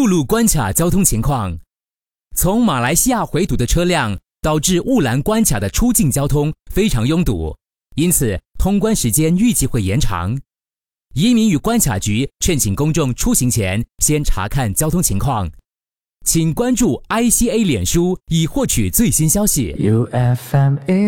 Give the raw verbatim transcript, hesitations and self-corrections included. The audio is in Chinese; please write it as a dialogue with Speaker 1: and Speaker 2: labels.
Speaker 1: 陆路关卡交通情况。从马来西亚回堵的车辆导致雾兰关卡的出境交通非常拥堵，因此通关时间预计会延长。移民与关卡局劝请公众出行前先查看交通情况。请关注 I C A 脸书以获取最新消息。U F M